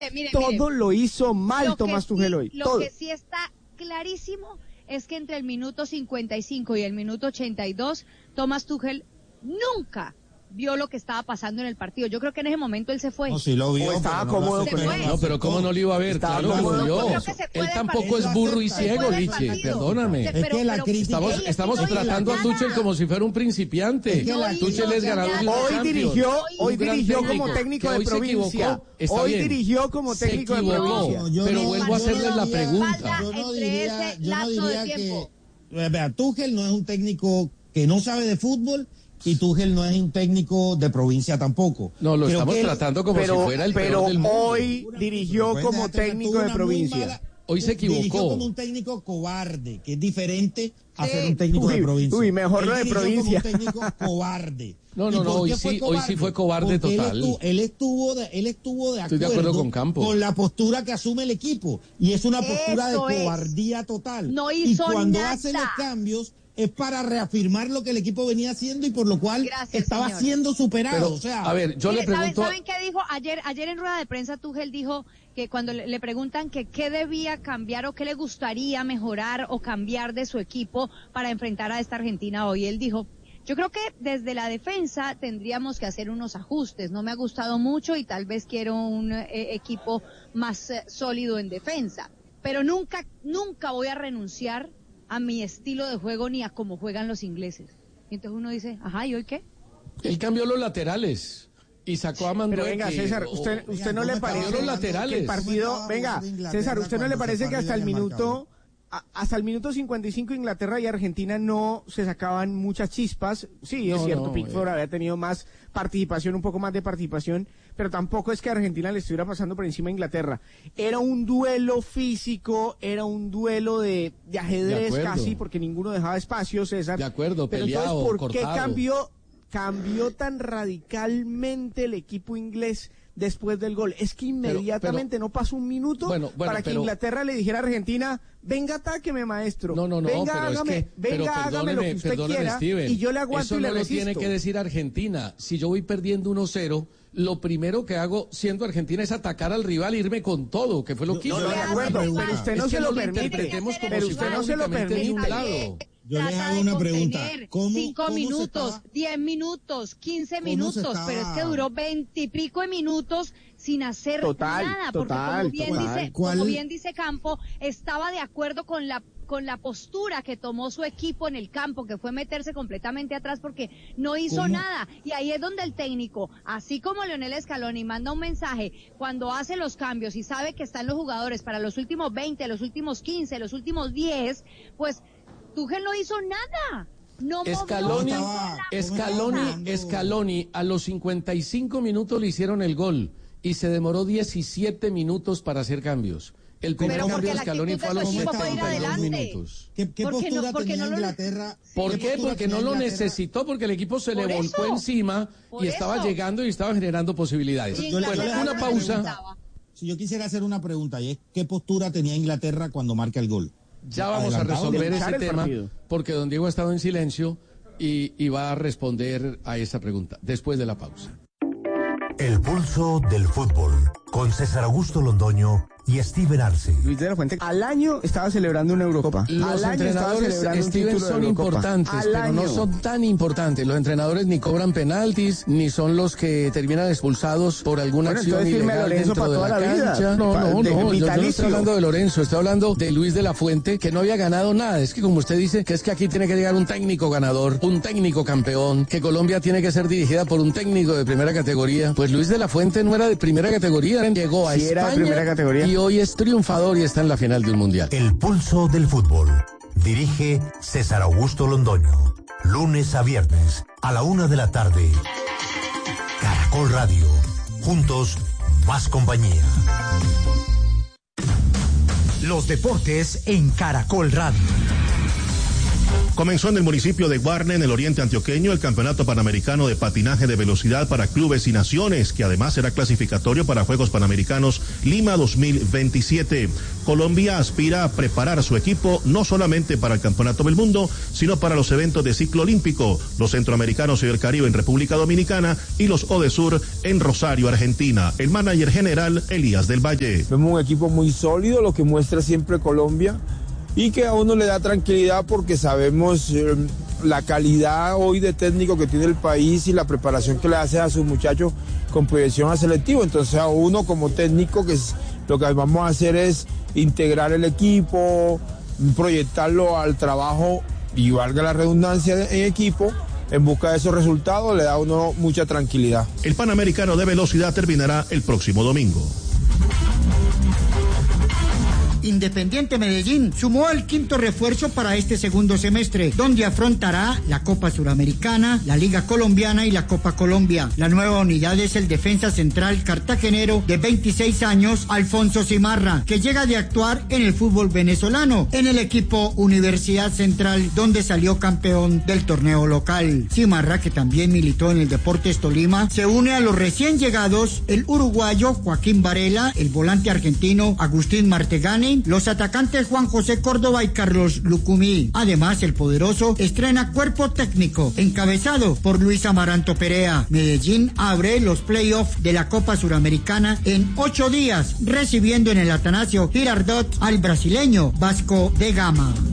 Todo lo hizo mal Tomás Tuchel hoy. Lo que sí está clarísimo es que entre el minuto 55 y el minuto 82, Tomás Tuchel nunca vio lo que estaba pasando en el partido. Yo creo que en ese momento él se fue. No, sí lo vio. Estaba cómodo con él. No, pero ¿cómo no lo iba a ver? Claro que lo vio. Él tampoco es burro y ciego, Richie. Perdóname. Es que la crítica... Estamos tratando a Tuchel como si fuera un principiante. Tuchel es ganador de Champions. Hoy dirigió como técnico de provincia. Hoy dirigió como técnico de provincia. Pero vuelvo a hacerles la pregunta. Yo no diría que... Tuchel no es un técnico que no sabe de fútbol, y Tuchel no es un técnico de provincia tampoco. No, lo estamos tratando como si fuera el peor del mundo. Pero hoy dirigió como técnico de provincia. Hoy se equivocó. Dirigió como un técnico cobarde, que es diferente a ser un técnico de provincia. Mejor lo de provincia. Como un técnico cobarde. No, hoy sí fue cobarde total. Él estuvo de Estoy de acuerdo con Campos. Con la postura que asume el equipo. Y es una postura de cobardía total. No hizo nada. Y cuando hace los cambios es para reafirmar lo que el equipo venía haciendo y por lo cual estaba siendo superado. Pero, a ver, yo le pregunto... ¿Saben qué dijo? Ayer en rueda de prensa Tuchel dijo que cuando le preguntan que qué debía cambiar o qué le gustaría mejorar o cambiar de su equipo para enfrentar a esta Argentina hoy, él dijo: yo creo que desde la defensa tendríamos que hacer unos ajustes. No me ha gustado mucho y tal vez quiero un equipo más sólido en defensa. Pero nunca voy a renunciar a mi estilo de juego ni a cómo juegan los ingleses. Y entonces uno dice, ajá, ¿y hoy qué? Él cambió los laterales y sacó a Mandueque. Pero venga, César, ¿usted no le parece los laterales? Que el partido... Venga, César, ¿usted no le parece que hasta el minuto 55 Inglaterra y Argentina no se sacaban muchas chispas? Sí, es cierto, Pickford había tenido más participación, un poco más de participación, pero tampoco es que Argentina le estuviera pasando por encima a Inglaterra. Era un duelo físico, era un duelo de ajedrez casi, porque ninguno dejaba espacio, César. De acuerdo, pero peleado, entonces, ¿por cortado. qué cambió tan radicalmente el equipo inglés después del gol? Es que inmediatamente no pasó un minuto para que Inglaterra le dijera a Argentina: venga, atáqueme, maestro. Venga, hágame lo que usted quiera, Steven, y yo le aguanto y le resisto. Eso no lo tiene que decir Argentina. Si yo voy perdiendo 1-0, lo primero que hago siendo Argentina es atacar al rival e irme con todo, que fue lo que hizo. De acuerdo, pero usted no se lo permite. Pero usted no se lo permite. Yo les hago una pregunta. 5 minutos, 10 minutos, 15 minutos, pero es que duró 20 y pico de minutos sin hacer nada, porque como bien dice Campo, estaba de acuerdo con la postura que tomó su equipo en el campo, que fue meterse completamente atrás porque no hizo nada. Y ahí es donde el técnico, así como Lionel Scaloni, manda un mensaje cuando hace los cambios y sabe que están los jugadores para los últimos 20, los últimos 15, los últimos 10, pues Tuchel no hizo nada. Scaloni a los 55 minutos le hicieron el gol y se demoró 17 minutos para hacer cambios. El primer cambio de Scaloni fue a los 72 minutos. ¿Qué postura tenía Inglaterra? ¿Por qué? Porque no lo necesitó, porque el equipo se le volcó encima y estaba llegando y estaba generando posibilidades. Bueno, una pausa. Si yo quisiera hacer una pregunta, y es: ¿qué postura tenía Inglaterra cuando marca el gol? Ya vamos a resolver ese tema, porque don Diego ha estado en silencio y va a responder a esa pregunta después de la pausa. El pulso del fútbol, con César Augusto Londoño y Steven Arce. Luis de la Fuente al año estaba celebrando una Eurocopa. Los entrenadores, Steven, son importantes, pero no son tan importantes. Los entrenadores ni cobran penaltis, ni son los que terminan expulsados por alguna acción ilegal dentro de la cancha. No, yo no estoy hablando de Lorenzo, estoy hablando de Luis de la Fuente, que no había ganado nada. Es que como usted dice, que es que aquí tiene que llegar un técnico ganador, un técnico campeón, que Colombia tiene que ser dirigida por un técnico de primera categoría. Pues Luis de la Fuente no era de primera categoría, llegó a España, era de primera categoría, y hoy es triunfador y está en la final de un mundial. El pulso del fútbol. Dirige César Augusto Londoño. Lunes a viernes a la 1 de la tarde. Caracol Radio. Juntos, más compañía. Los deportes en Caracol Radio. Comenzó en el municipio de Guarne, en el oriente antioqueño, el Campeonato Panamericano de Patinaje de Velocidad para Clubes y Naciones, que además será clasificatorio para Juegos Panamericanos Lima 2027. Colombia aspira a preparar a su equipo no solamente para el Campeonato del Mundo, sino para los eventos de ciclo olímpico, los centroamericanos y el Caribe en República Dominicana y los ODESUR en Rosario, Argentina. El manager general, Elías del Valle. Vemos un equipo muy sólido, lo que muestra siempre Colombia, y que a uno le da tranquilidad porque sabemos la calidad hoy de técnico que tiene el país y la preparación que le hace a sus muchachos con proyección a selectivo. Entonces a uno como técnico, lo que vamos a hacer es integrar el equipo, proyectarlo al trabajo y valga la redundancia en equipo, en busca de esos resultados, le da a uno mucha tranquilidad. El Panamericano de Velocidad terminará el próximo domingo. Independiente Medellín sumó el quinto refuerzo para este segundo semestre, donde afrontará la Copa Suramericana, la Liga Colombiana y la Copa Colombia. La nueva unidad es el defensa central cartagenero de 26 años, Alfonso Cimarra, que llega de actuar en el fútbol venezolano, en el equipo Universidad Central, donde salió campeón del torneo local. Cimarra, que también militó en el Deportes Tolima, se une a los recién llegados, el uruguayo Joaquín Varela, el volante argentino Agustín Martegani, los atacantes Juan José Córdoba y Carlos Lucumí. Además, el poderoso estrena cuerpo técnico, encabezado por Luis Amaranto Perea. Medellín abre los playoffs de la Copa Suramericana en 8 días, recibiendo en el Atanasio Girardot al brasileño Vasco de Gama.